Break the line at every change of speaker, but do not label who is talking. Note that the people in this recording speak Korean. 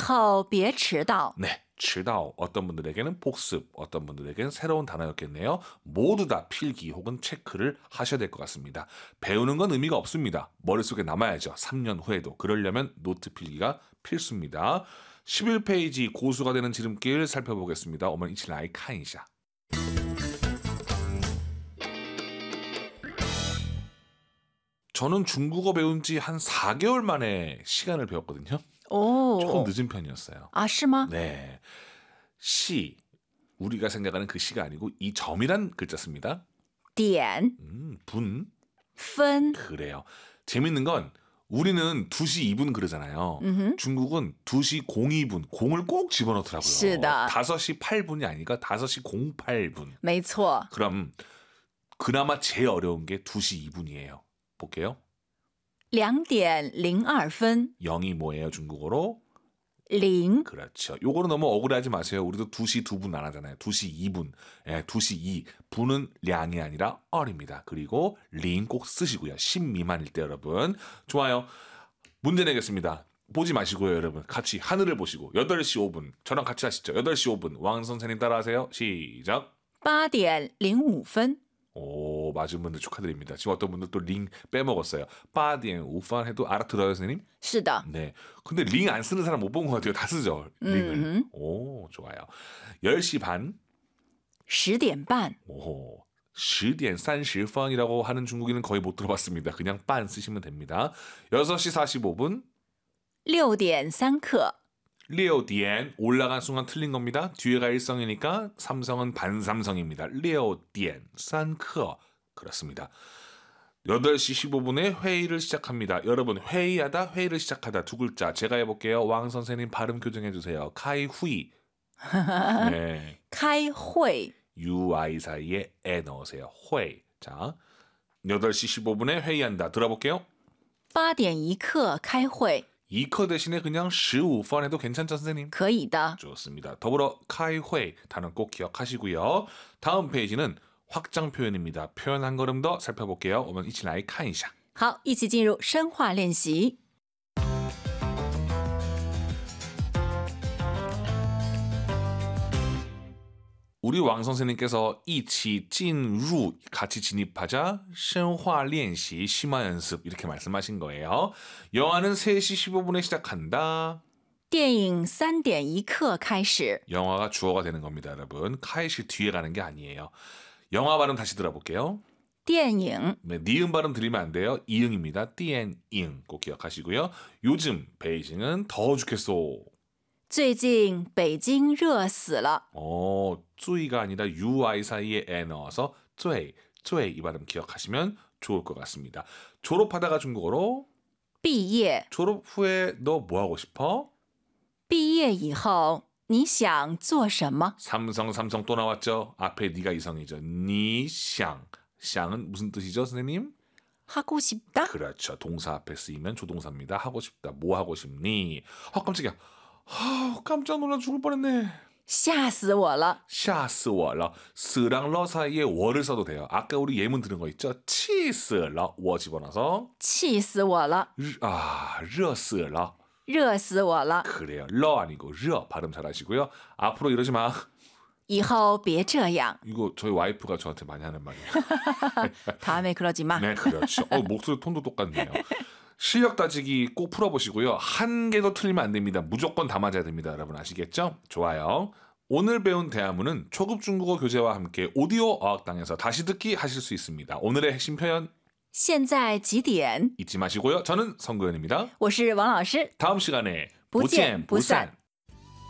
以后别迟到.
네, 迟到 어떤 분들에게는 복습, 어떤 분들에게는 새로운 단어였겠네요. 모두 다 필기 혹은 체크를 하셔야 될 것 같습니다. 배우는 건 의미가 없습니다. 머릿속에 남아야죠. 3년 후에도. 그러려면 노트 필기가 필수입니다. 11페이지 고수가 되는 지름길 살펴보겠습니다. 我们一起来看一下. 저는 중국어 배운 지 한 4개월 만에 시간을 배웠거든요.
오.
조금 늦은 편이었어요.
아, 是吗?
네. 시, 우리가 생각하는 그 시가 아니고 이 점이란 글자 씁니다.
点,
분.
分.
그래요. 재밌는 건 우리는 2시 2분 그러잖아요. 중국은 2시 02분, 공을 꼭 집어넣더라고요.
是的.
5시 8분이 아니라 5시 08분.
没错.
그럼 그나마 제일 어려운 게 2시 2분이에요. 볼게요.
2点02分.
0이 뭐예요, 중국어로?
0.
그렇죠. 요거는 너무 억울하지 마세요. 우리도 2시 2분 안 하잖아요. 2시 2분. 예, 2시 2. 분은 량이 아니라 얼입니다. 그리고 링 꼭 쓰시고요. 10 미만일 때 여러분. 좋아요. 문제 내겠습니다. 보지 마시고요, 여러분. 같이 하늘을 보시고 8시 5분. 저랑 같이 하시죠. 8시 5분. 왕 선생님 따라하세요. 시작.
8点05分.
오, 맞은 분들 축하드립니다. 지금 어떤 분들 또 링 빼먹었어요. 8点 5분 해도 알아들어요, 선생님?
是的.
네. 근데 링 안 쓰는 사람 못 본 것 같아요. 다 쓰죠, 링을. 오, 좋아요. 10시 반.
10点半.
오, 10点 30분이라고 하는 중국인은 거의 못 들어봤습니다. 그냥 반 쓰시면 됩니다. 6시 45분.
6点3刻.
6点 올라간 순간 틀린 겁니다. 뒤에가 일성이니까 삼성은 반삼성입니다. 6点 3刻 그렇습니다. 8시 15분에 회의를 시작합니다. 여러분 회의하다 회의를 시작하다 두 글자 제가 해볼게요. 왕 선생님 발음 교정해 주세요. 카이후이. 네.
开会.
UI 사이에 에 넣으세요. 회의. 자, 8시 15분에 회의한다. 들어볼게요.
8点1刻开会.
2커 대신에 그냥 15분 해도 괜찮죠, 선생님?
可以的.
좋습니다. 더불어 카이회 단어 꼭 기억하시고요. 다음 페이지는 확장 표현입니다. 표현 한 걸음 더 살펴볼게요. 我们一起来看一下.
好，一起进入深化练习.
우리 왕 선생님께서 一起进入 같이 진입하자 深化练习 심화 연습 이렇게 말씀하신 거예요. 영화는 3시 15분에 시작한다.
电影3点1刻开始.
영화가 주어가 되는 겁니다, 여러분. 카이시 뒤에 가는 게 아니에요. 영화 발음 다시 들어볼게요.
电影.
네, 니은 발음 들리면 안 돼요. 이응입니다. 电影 꼭 기억하시고요. 요즘 베이징은 더워 죽겠어.
最近北京热死了.
쯔이가 아니라 UI 사이에 에 넣어서 쯔이 이 발음 기억하시면 좋을 것 같습니다. 졸업하다가 중국어로
毕业.
졸업 후에 너 뭐 하고 싶어?
毕业以后你想做什么?
삼성 또 나왔죠. 앞에 니가 이성이죠. 니샹. 샹은 무슨 뜻이죠, 선생님?
하고 싶다?
그렇죠. 동사 앞에 쓰이면 조동사입니다. 하고 싶다. 뭐 하고 싶니? 깜짝이야. 깜짝 놀라 죽을 뻔했네.
吓死我了.
吓死我了. 스랑 러 사이에 워를 써도 돼요. 아까 우리 예문 들은 거 있죠? 气死了. 워 집어넣어서
气死我了.
热死了.
热死我了.
그래요. 러 아니고 러 발음 잘하시고요. 앞으로 이러지 마.
以后别这样.
이거 저희 와이프가 저한테 많이 하는 말이에요.
다음에 그러지 마.
네, 그렇죠. 목소리 톤도 똑같네요. 실력 따지기 꼭 풀어보시고요. 한 개도 틀리면 안 됩니다. 무조건 다 맞아야 됩니다. 여러분 아시겠죠? 좋아요. 오늘 배운 대화문은 초급 중국어 교재와 함께 오디오 어학당에서 다시 듣기 하실 수 있습니다. 오늘의 핵심 표현
现在几点?
잊지 마시고요. 저는 성구현입니다.
我是王老师.
다음 시간에
不见不散.